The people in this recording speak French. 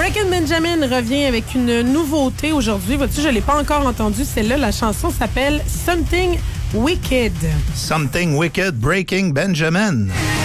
Breaking Benjamin revient avec une nouveauté aujourd'hui. Vois-tu, je ne l'ai pas encore entendue. Celle-là, la chanson s'appelle Something Wicked. Something Wicked, Breaking Benjamin.